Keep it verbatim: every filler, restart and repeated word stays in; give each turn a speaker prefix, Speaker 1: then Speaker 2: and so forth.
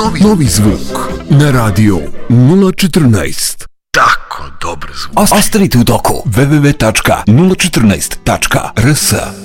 Speaker 1: Novi, novi zvuk na radio nula četrnaest. Tako dobar zvuk.
Speaker 2: Ostanite u toku. w w w tačka nula četrnaest tačka r s